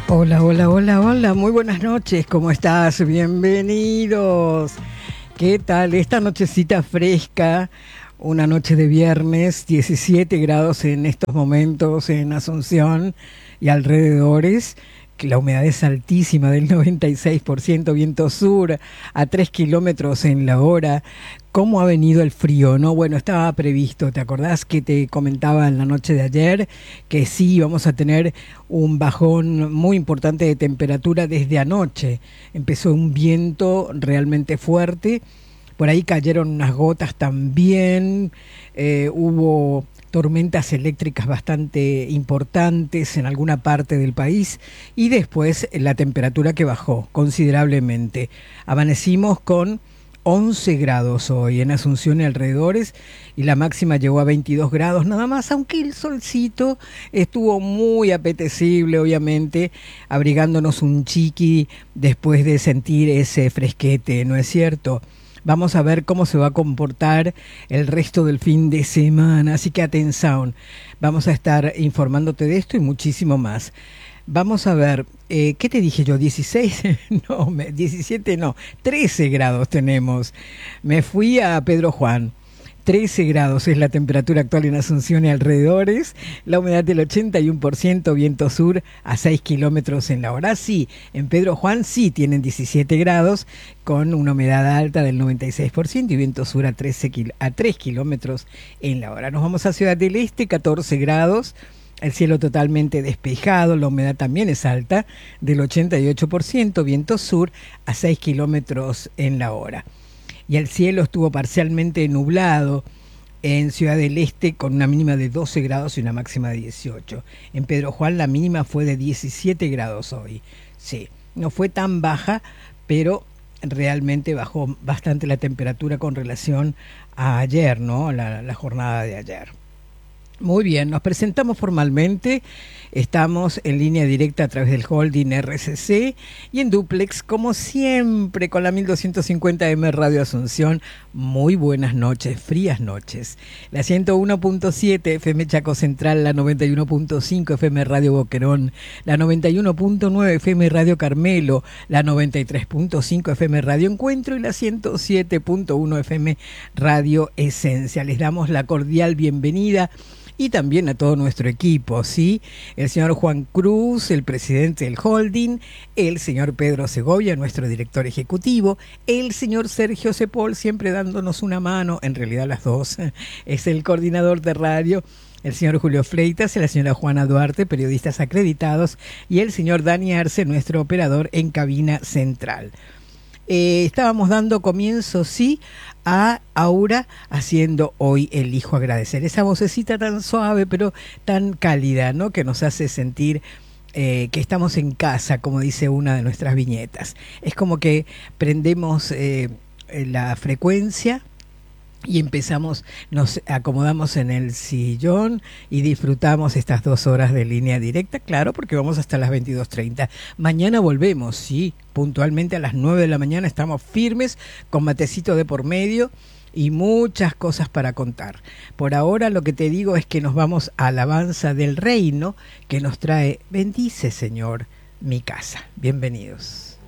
Hola, hola, hola, hola, muy buenas noches, ¿cómo estás? Bienvenidos. ¿Qué tal esta nochecita fresca? Una noche de viernes, 17 grados en estos momentos en Asunción y alrededores. Que la humedad es altísima, del 96%, viento sur a 3 kilómetros en la hora. ¿Cómo ha venido el frío? No, bueno, estaba previsto, ¿te acordás que te comentaba en la noche de ayer que sí vamos a tener un bajón muy importante de temperatura desde anoche? Empezó un viento realmente fuerte, por ahí cayeron unas gotas también, hubo tormentas eléctricas bastante importantes en alguna parte del país y después la temperatura que bajó considerablemente. Amanecimos con 11 grados hoy en Asunción y alrededores y la máxima llegó a 22 grados nada más, aunque el solcito estuvo muy apetecible, obviamente, abrigándonos un chiqui después de sentir ese fresquete, ¿no es cierto? Vamos a ver cómo se va a comportar el resto del fin de semana, así que atención, vamos a estar informándote de esto y muchísimo más. Vamos a ver, ¿qué te dije yo? ¿16? No, 17 no, 13 grados tenemos. Me fui a Pedro Juan. 13 grados es la temperatura actual en Asunción y alrededores, la humedad del 81%, viento sur a 6 kilómetros en la hora. Sí, en Pedro Juan sí tienen 17 grados, con una humedad alta del 96% y viento sur a 3 kilómetros en la hora. Nos vamos a Ciudad del Este, 14 grados. El cielo totalmente despejado, la humedad también es alta, del 88%, viento sur a 6 kilómetros en la hora. Y el cielo estuvo parcialmente nublado en Ciudad del Este con una mínima de 12 grados y una máxima de 18. En Pedro Juan la mínima fue de 17 grados hoy. Sí, no fue tan baja, pero realmente bajó bastante la temperatura con relación a ayer, ¿no? La jornada de ayer. Muy bien, nos presentamos formalmente, estamos en línea directa a través del holding RCC y en duplex, como siempre, con la 1250M Radio Asunción. Muy buenas noches, frías noches. La 101.7 FM Chaco Central, la 91.5 FM Radio Boquerón, la 91.9 FM Radio Carmelo, la 93.5 FM Radio Encuentro y la 107.1 FM Radio Esencia. Les damos la cordial bienvenida y también a todo nuestro equipo, ¿sí? El señor Juan Cruz, el presidente del holding, el señor Pedro Segovia, nuestro director ejecutivo, el señor Sergio Cepol, siempre dándonos una mano, en realidad las dos, es el coordinador de radio, el señor Julio Fleitas y la señora Juana Duarte, periodistas acreditados, y el señor Dani Arce, nuestro operador en cabina central. Estábamos dando comienzo, sí, a Aura haciendo hoy Elijo Agradecer. Esa vocecita tan suave pero tan cálida, ¿no? Que nos hace sentir que estamos en casa, como dice una de nuestras viñetas. Es como que prendemos la frecuencia y empezamos, nos acomodamos en el sillón y disfrutamos estas 2 horas de línea directa, claro, porque vamos hasta las 22:30. Mañana volvemos, sí, puntualmente a las 9 de la mañana estamos firmes, con matecito de por medio y muchas cosas para contar. Por ahora lo que te digo es que nos vamos a alabanza del reino que nos trae Bendice, Señor, mi casa. Bienvenidos.